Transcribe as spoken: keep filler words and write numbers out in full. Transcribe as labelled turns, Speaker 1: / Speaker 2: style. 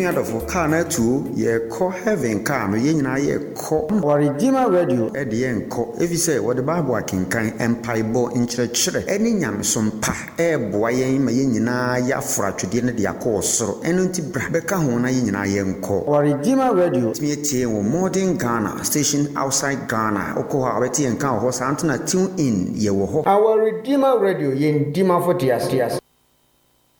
Speaker 1: Adofo car na tuo ye ko heaven car no ye nyina ye ko our Redeemer Radio e de ye nko efise wo de Bible akenkan empaibo nkyerɛkyerɛ eni nyamesom pa e boa yen ma ye nyina ya afratwede ne de akɔ soro eno nti bra beka ho na ye nyina ye nko our Redeemer Radio timi tie wo modern Ghana station outside Ghana okɔ ha beti enka ho sa antena tune in ye wo ho our Redeemer Radio ye ndima for tias tias